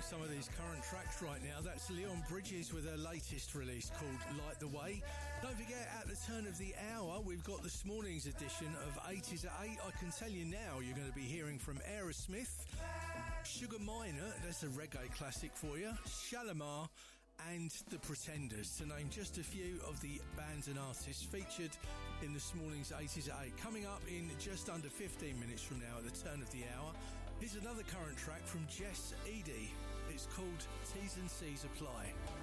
some of these current tracks right now. That's Leon Bridges with her latest release called Light the Way. Don't forget, at the turn of the hour, we've got this morning's edition of 80s at 8. I can tell you now, you're going to be hearing from Aerosmith, Sugar Minor, that's a reggae classic for you, Shalimar, and The Pretenders, to name just a few of the bands and artists featured in this morning's 80s at 8. Coming up in just under 15 minutes from now at the turn of the hour, here's another current track from Jess Edie. It's called T's and C's Apply.